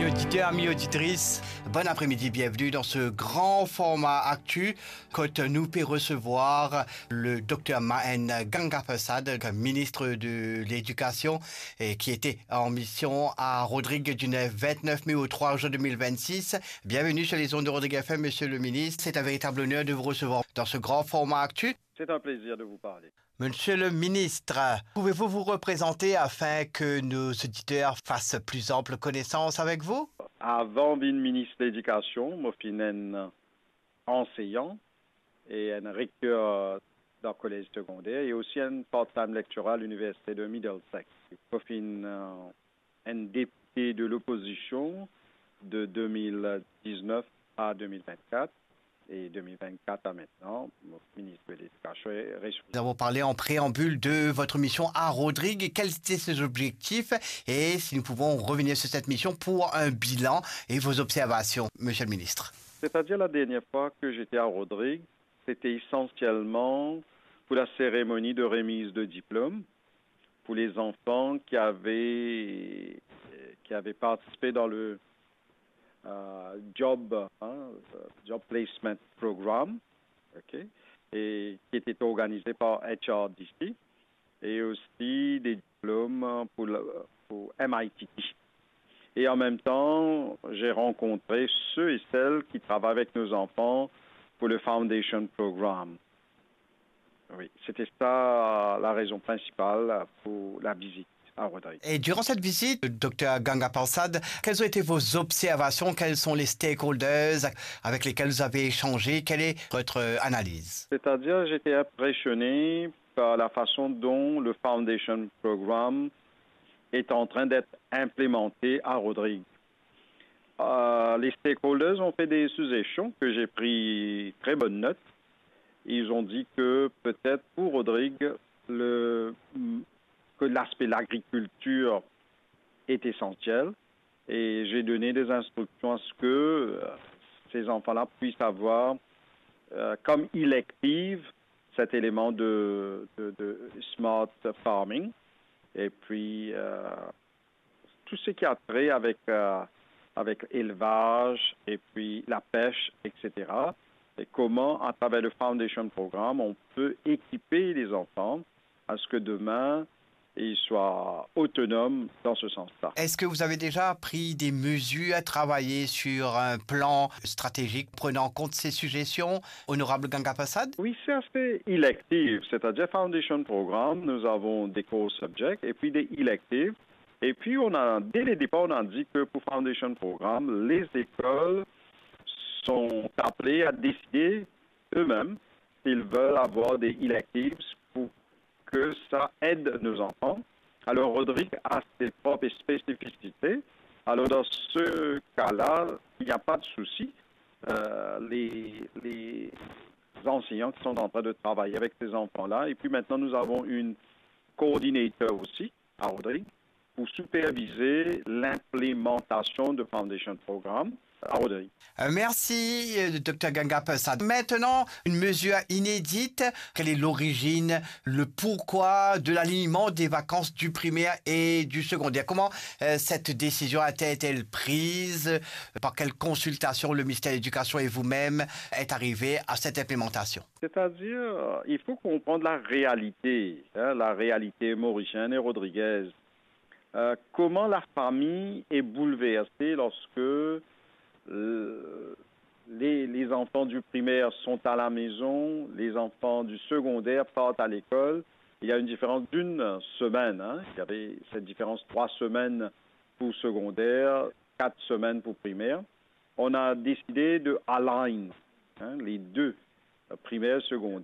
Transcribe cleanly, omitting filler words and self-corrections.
Amis auditeurs, amis auditrices, bon après-midi, bienvenue dans ce grand format actu. Quand nous peut recevoir le docteur Mahen Ganga-Persad, ministre de l'Éducation, et qui était en mission à Rodrigue du 29 mai au 3 juin 2026. Bienvenue sur les ondes de Rodrigue FM, monsieur le ministre. C'est un véritable honneur de vous recevoir dans ce grand format actu. C'est un plaisir de vous parler. Monsieur le ministre, pouvez-vous vous représenter afin que nos auditeurs fassent plus ample connaissance avec vous? Avant d'être ministre de l'Éducation, je suis un enseignant et un recteur dans le collège secondaire et aussi un part-time lecturer à l'université de Middlesex. Je suis un député de l'opposition de 2019 à 2024. Et 2024 à maintenant, ministre de l'Éducation est ressources. Nous avons parlé en préambule de votre mission à Rodrigue. Quels étaient ses objectifs? Et si nous pouvons revenir sur cette mission pour un bilan et vos observations, monsieur le ministre. C'est-à-dire la dernière fois que j'étais à Rodrigue, c'était essentiellement pour la cérémonie de remise de diplôme pour les enfants qui avaient participé dans le job placement program, et qui était organisé par HRDC, et aussi des diplômes pour MIT. Et en même temps, j'ai rencontré ceux et celles qui travaillent avec nos enfants pour le Foundation Program. Oui, c'était ça la raison principale pour la visite à Rodrigue. Et durant cette visite, Dr Ganga-Persad, quelles ont été vos observations? Quels sont les stakeholders avec lesquels vous avez échangé? Quelle est votre analyse? C'est-à-dire, j'étais impressionné par la façon dont le Foundation Program est en train d'être implémenté à Rodrigue. Les stakeholders ont fait des suggestions que j'ai pris très bonne note. Ils ont dit que peut-être pour Rodrigue, que l'aspect de l'agriculture est essentiel. Et j'ai donné des instructions à ce que ces enfants-là puissent avoir comme élective cet élément de smart farming. Et puis, tout ce qui a trait avec l'élevage et puis la pêche, etc. Et comment, à travers le Foundation Programme, on peut équiper les enfants à ce que demain, ils soient autonomes dans ce sens-là. Est-ce que vous avez déjà pris des mesures à travailler sur un plan stratégique prenant en compte ces suggestions, honorable Ganga-Persad? Oui, c'est assez électif, c'est-à-dire Foundation Programme, nous avons des core subjects et puis des électives. Et puis, dès le départ, on a dit que pour Foundation Programme, les écoles sont appelées à décider eux-mêmes s'ils veulent avoir des électives pour que ça aide nos enfants. Alors, Rodrigue a ses propres spécificités. Alors, dans ce cas-là, il n'y a pas de souci. Les enseignants qui sont en train de travailler avec ces enfants-là. Et puis maintenant, nous avons une coordinateur aussi à Rodrigue pour superviser l'implémentation de Foundation Programme à Rodrigue. Merci, Dr Ganga-Persad. Maintenant, une mesure inédite. Quelle est l'origine, le pourquoi de l'alignement des vacances du primaire et du secondaire? Comment cette décision a-t-elle prise? Par quelle consultation le ministère de l'Éducation et vous-même est arrivé à cette implémentation? C'est-à-dire, il faut comprendre la réalité mauricienne et rodriguaise. Comment la famille est bouleversée lorsque les enfants du primaire sont à la maison, les enfants du secondaire partent à l'école. Il y a une différence d'une semaine. Il y avait cette différence 3 semaines pour secondaire, 4 semaines pour primaire. On a décidé de align les deux, primaire, secondaire.